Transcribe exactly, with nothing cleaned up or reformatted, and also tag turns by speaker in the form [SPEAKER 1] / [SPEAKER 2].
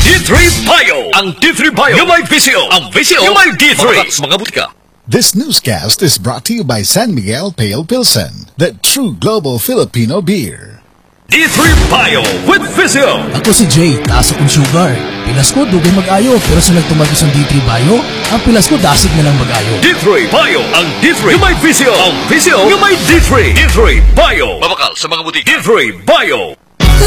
[SPEAKER 1] D three Bio. Ang D three Bio yung may visyo. Ang visyo yung may D three. Mga mga butika.
[SPEAKER 2] This newscast is brought to you by San Miguel Pale Pilsen, the true global Filipino beer.
[SPEAKER 1] D three Bio with visyo.
[SPEAKER 3] Ako si Jay, taas akong sugar. Pilas ko, dugay mag-ayo. Pero sa nagtumagos ang D three Bio, ang pilas ko, dasig na lang mag-ayo.
[SPEAKER 1] D three Bio. Ang D three yung may visyo. Ang visyo yung may D three. D three Bio. Mabakal sa mga butika. D three Bio.